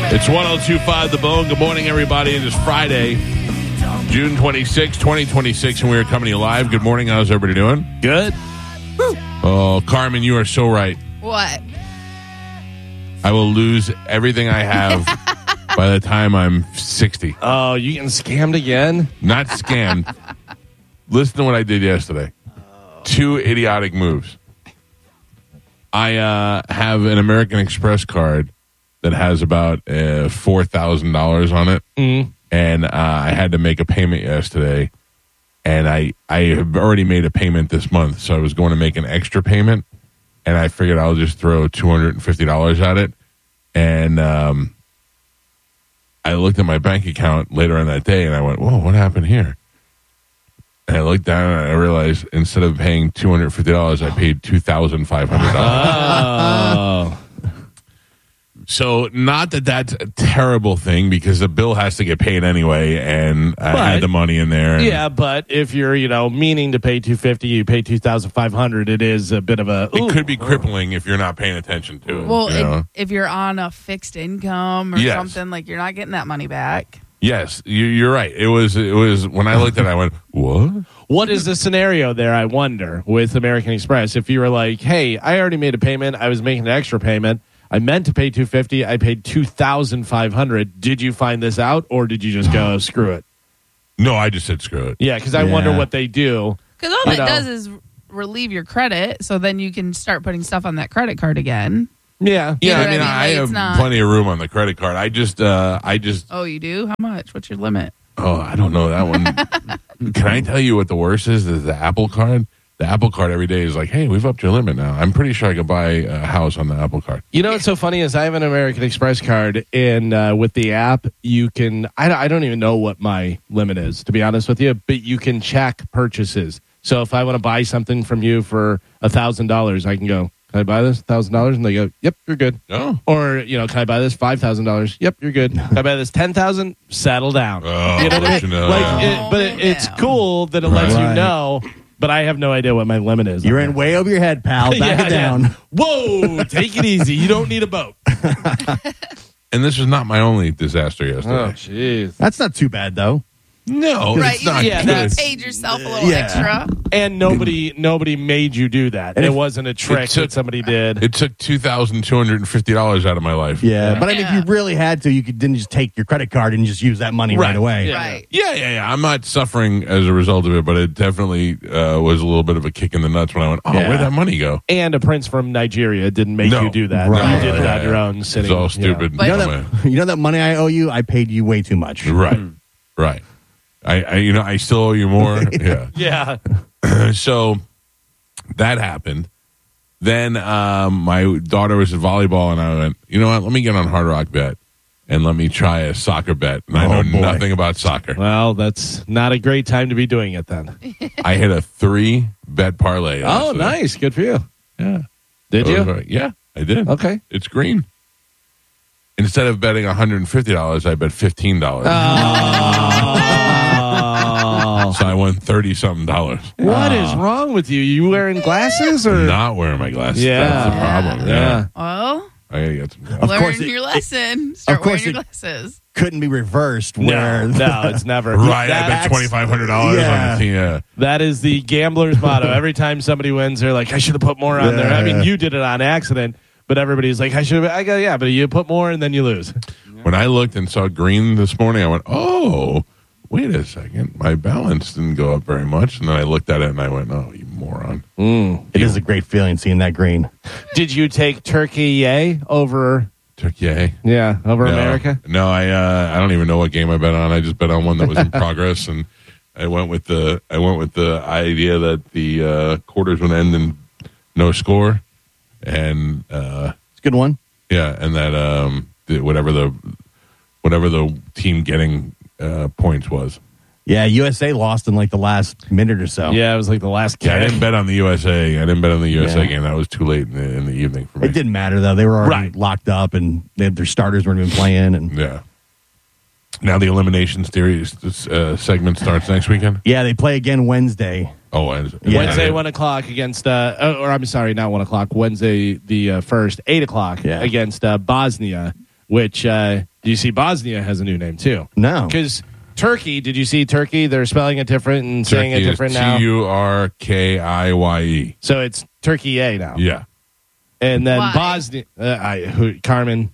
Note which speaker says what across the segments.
Speaker 1: It's 102.5 The Bone. Good morning, everybody. It is Friday, June 26, 2026, and we are coming to you live. Good morning. How's everybody doing?
Speaker 2: Good.
Speaker 1: Oh, Carmen, you are so right.
Speaker 3: What?
Speaker 1: I will lose everything I have by the time I'm 60.
Speaker 2: Oh, you getting scammed again?
Speaker 1: Not scammed. Listen to what I did yesterday. 2 idiotic moves. I have an American Express card that has about $4,000 on it. And I had to make a payment yesterday. And I have already made a payment this month, so I was going to make an extra payment. And I figured I'll just throw $250 at it. And I looked at my bank account later on that day, and I went, whoa, what happened here? And I looked down, and I realized instead of paying $250, I paid $2,500.
Speaker 2: Oh.
Speaker 1: So not that that's a terrible thing, because the bill has to get paid anyway, and I had the money in there. And
Speaker 2: Yeah, but if you're, meaning to pay $250, you pay $2,500. It is a bit of a.
Speaker 1: it could be crippling if you're not paying attention to it.
Speaker 3: Well, if you're on a fixed income or
Speaker 1: Yes.
Speaker 3: something, like you're not getting that money back.
Speaker 1: Yes, you're right. It was when I looked at it, I went, what?
Speaker 2: What is the scenario there, I wonder, with American Express? If you were like, hey, I already made a payment, I was making an extra payment, I meant to pay $250, I paid $2,500. Did you find this out, or did you just go, screw it?
Speaker 1: No, I just said screw it.
Speaker 2: Yeah, because I wonder what they do.
Speaker 3: Because all that does is relieve your credit, so then you can start putting stuff on that credit card again.
Speaker 2: Yeah.
Speaker 3: You know
Speaker 1: Yeah,
Speaker 3: what I mean?
Speaker 1: I
Speaker 3: Like,
Speaker 1: have
Speaker 3: it's not-
Speaker 1: plenty of room on the credit card. I just
Speaker 3: Oh, you do? How much? What's your limit?
Speaker 1: I don't know that one. Can I tell you what the worst is the Apple Card? The Apple Card every day is like, hey, we've upped your limit now. I'm pretty sure I could buy a house on the Apple Card.
Speaker 2: You know what's so funny is I have an American Express card, and with the app, you can. I don't even know what my limit is, to be honest with you, but you can check purchases. So if I want to buy something from you for $1,000, I can go, can I buy this $1,000? And they go, yep, you're good.
Speaker 1: Oh.
Speaker 2: Or, can I buy this $5,000? Yep, you're good. Can I buy this $10,000? Settle down.
Speaker 1: Oh,
Speaker 2: You know what I
Speaker 1: let
Speaker 2: mean?
Speaker 1: you know.
Speaker 2: It's cool that it lets you
Speaker 4: Right.
Speaker 2: know, but I have no idea what my limit is.
Speaker 4: You're in way over your head, pal. Back it down.
Speaker 2: Whoa, take it easy. You don't need a boat.
Speaker 1: And this was not my only disaster yesterday.
Speaker 2: Oh, jeez.
Speaker 4: That's not too bad, though.
Speaker 1: No,
Speaker 3: Right,
Speaker 1: it's
Speaker 3: you
Speaker 1: not
Speaker 2: yeah,
Speaker 1: good.
Speaker 2: that's-
Speaker 3: paid yourself a little
Speaker 4: Yeah.
Speaker 3: extra.
Speaker 2: And nobody made you do that.
Speaker 4: And
Speaker 2: It
Speaker 4: if-
Speaker 2: wasn't a trick
Speaker 1: It took-
Speaker 2: that somebody did.
Speaker 1: It took $2,250 out of my life.
Speaker 4: Yeah, but I mean,
Speaker 3: Yeah.
Speaker 4: if you really had to, you could then just take your credit card and just use that money right away.
Speaker 2: Yeah.
Speaker 3: Right.
Speaker 1: Yeah. I'm not suffering as a result of it, but it definitely was a little bit of a kick in the nuts when I went,
Speaker 4: Yeah.
Speaker 1: where'd that money go?
Speaker 2: And a prince from Nigeria didn't make
Speaker 1: No.
Speaker 2: you do that.
Speaker 4: Right.
Speaker 2: You did it on
Speaker 1: Yeah.
Speaker 2: your own sitting.
Speaker 1: It's all stupid.
Speaker 3: But-
Speaker 4: You know that money I owe you? I paid you way too much.
Speaker 1: Right. Right. I still owe you more. Yeah.
Speaker 2: Yeah.
Speaker 1: So that happened. Then my daughter was at volleyball, and I went, you know what? Let me get on Hard Rock Bet and let me try a soccer bet. And I know
Speaker 4: boy.
Speaker 1: nothing about soccer.
Speaker 2: Well, that's not a great time to be doing it then.
Speaker 1: I hit a 3-bet parlay.
Speaker 2: Oh,
Speaker 1: yesterday.
Speaker 2: nice. Good for you.
Speaker 1: Yeah.
Speaker 2: Did
Speaker 1: It was
Speaker 2: you?
Speaker 1: very- yeah, I did.
Speaker 2: Okay.
Speaker 1: It's green. Instead of betting $150, I bet $15.
Speaker 2: Oh.
Speaker 1: So I won $30-something.
Speaker 2: What is wrong with you? You wearing glasses or?
Speaker 1: Not wearing my glasses.
Speaker 2: Yeah.
Speaker 1: That's the problem. Yeah.
Speaker 3: Well,
Speaker 1: I gotta get some.
Speaker 3: learn
Speaker 4: course
Speaker 3: your lesson. Start
Speaker 4: course
Speaker 3: wearing your glasses.
Speaker 4: Couldn't be reversed. Where
Speaker 2: No, it's never.
Speaker 1: Right, I bet
Speaker 2: That's-
Speaker 1: $2,500
Speaker 4: Yeah.
Speaker 1: on the team. Yeah.
Speaker 2: That is the gambler's motto. Every time somebody wins, they're like, I should have put more on there. I mean,
Speaker 4: Yeah.
Speaker 2: you did it on accident, but everybody's like, I should have. I go, yeah, but you put more and then you lose.
Speaker 1: When I looked and saw green this morning, I went, oh, wait a second. My balance didn't go up very much. And then I looked at it and I went, oh, you moron.
Speaker 4: it is a great feeling seeing that green.
Speaker 2: Did you take Turkey over?
Speaker 1: Took yay.
Speaker 2: Yeah, over
Speaker 1: No.
Speaker 2: America.
Speaker 1: No, I don't even know what game I bet on. I just bet on one that was in progress, and I went with the idea that the quarters would end in no score, and
Speaker 4: It's a good one.
Speaker 1: yeah, and that whatever the team getting points was.
Speaker 4: Yeah, USA lost in like the last minute or so.
Speaker 2: Yeah, it was like the last
Speaker 1: Yeah, I
Speaker 2: kick.
Speaker 1: didn't bet on the USA. I didn't bet on the USA
Speaker 4: Yeah.
Speaker 1: game. That was too late in the evening for me.
Speaker 4: It didn't matter though; they were already
Speaker 2: Right.
Speaker 4: locked up, and their starters weren't even playing. And
Speaker 1: Yeah. Now the elimination series segment starts next weekend.
Speaker 4: yeah, they play again Wednesday.
Speaker 1: Oh, Wednesday.
Speaker 4: Yeah.
Speaker 2: Wednesday, 1 o'clock against, or I'm sorry, not 1 o'clock. Wednesday, the 1st, 8 o'clock
Speaker 4: Yeah.
Speaker 2: against Bosnia, which Do you see Bosnia has a new name too?
Speaker 4: No.
Speaker 2: Because Turkey, did you see Turkey? They're spelling it different and saying it
Speaker 1: Turkey is
Speaker 2: different now.
Speaker 1: Turkiye.
Speaker 2: So it's Turkey A now.
Speaker 1: Yeah.
Speaker 2: And then
Speaker 3: Why?
Speaker 2: Bosnia, Carmen,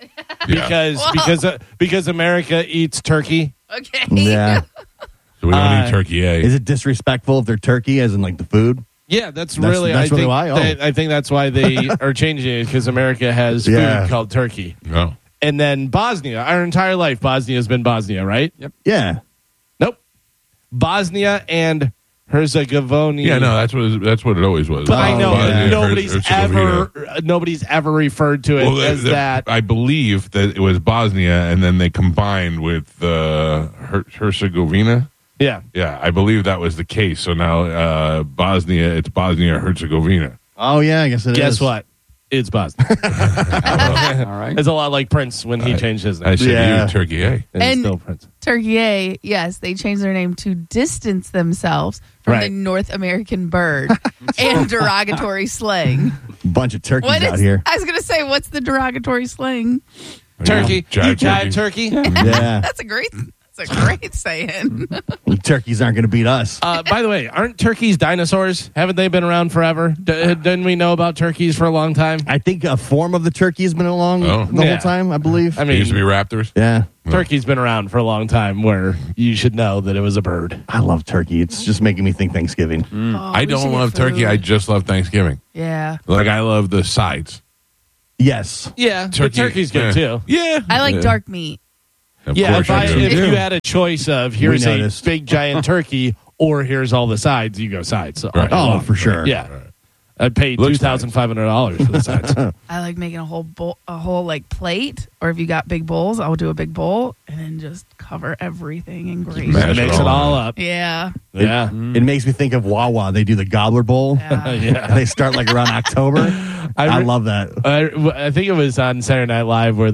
Speaker 2: because America eats turkey.
Speaker 3: Okay.
Speaker 4: Yeah.
Speaker 1: So we don't eat Turkey A.
Speaker 4: Is it disrespectful if they're turkey, as in like the food?
Speaker 2: Yeah, that's
Speaker 4: That's
Speaker 2: really.
Speaker 4: really why? Oh.
Speaker 2: I think that's why they are changing it because America has
Speaker 4: Yeah.
Speaker 2: food called turkey.
Speaker 1: No.
Speaker 2: And then Bosnia, our entire life, Bosnia has been Bosnia, right?
Speaker 5: Yep.
Speaker 4: Yeah.
Speaker 2: Nope. Bosnia and Herzegovina.
Speaker 1: Yeah, no, that's what it always was.
Speaker 2: But I know
Speaker 1: Bosnia,
Speaker 2: nobody's
Speaker 1: Herzegovina.
Speaker 2: ever referred to it as that.
Speaker 1: I believe that it was Bosnia, and then they combined with Herzegovina.
Speaker 2: Yeah.
Speaker 1: Yeah, I believe that was the case. So now Bosnia, it's Bosnia Herzegovina.
Speaker 4: Oh, yeah, I guess it is.
Speaker 2: Guess what? It's Bosnia.
Speaker 5: All right.
Speaker 2: It's a lot like Prince when he changed his name.
Speaker 1: I said
Speaker 4: Yeah.
Speaker 1: you, Turkey A.
Speaker 2: And it's
Speaker 3: And-
Speaker 2: still Prince.
Speaker 3: Turkey A, yes, they changed their name to distance themselves from
Speaker 2: Right.
Speaker 3: the North American bird and derogatory slang.
Speaker 4: Bunch of turkeys
Speaker 3: What
Speaker 4: out
Speaker 3: is?
Speaker 4: here.
Speaker 3: I was going to say, what's the derogatory slang?
Speaker 2: Turkey.
Speaker 1: Jive
Speaker 2: You jive turkey.
Speaker 4: Yeah.
Speaker 3: That's a great saying.
Speaker 4: Turkeys aren't going to beat us.
Speaker 2: By the way, aren't turkeys dinosaurs? Haven't they been around forever? Didn't we know about turkeys for a long time?
Speaker 4: I think a form of the turkey has been along
Speaker 1: Oh.
Speaker 4: the
Speaker 2: Yeah.
Speaker 4: whole time, I believe.
Speaker 2: I
Speaker 1: They used to be
Speaker 2: mean,
Speaker 1: raptors.
Speaker 4: yeah.
Speaker 2: turkey's been around for a long time where you should know that it was a bird.
Speaker 4: I love turkey. It's just making me think Thanksgiving.
Speaker 3: Oh,
Speaker 1: I
Speaker 3: we should
Speaker 1: don't
Speaker 3: get
Speaker 1: love turkey.
Speaker 3: food.
Speaker 1: I just love Thanksgiving.
Speaker 3: Yeah.
Speaker 1: Like I love the sides.
Speaker 4: Yes.
Speaker 2: Yeah, turkey's good too.
Speaker 1: Yeah,
Speaker 3: I like dark meat.
Speaker 1: Of
Speaker 2: Yeah,
Speaker 1: course
Speaker 2: if
Speaker 1: you do.
Speaker 2: you had a choice of here's a
Speaker 4: noticed.
Speaker 2: big giant turkey or here's all the sides, you go sides. So,
Speaker 1: Right.
Speaker 4: Oh, for sure.
Speaker 2: Yeah. I'd pay
Speaker 1: Looks
Speaker 2: $2,500 for the sides.
Speaker 3: I like making a whole bowl, a whole like plate, or if you got big bowls, I'll do a big bowl and then just cover everything in gravy.
Speaker 1: Mash
Speaker 2: Mix
Speaker 1: it
Speaker 2: it
Speaker 1: all
Speaker 2: all up.
Speaker 3: Yeah.
Speaker 2: Yeah.
Speaker 4: It makes me think of Wawa. They do the gobbler bowl.
Speaker 3: Yeah.
Speaker 2: Yeah.
Speaker 4: They start like around October. I love that.
Speaker 2: I think it was on Saturday Night Live where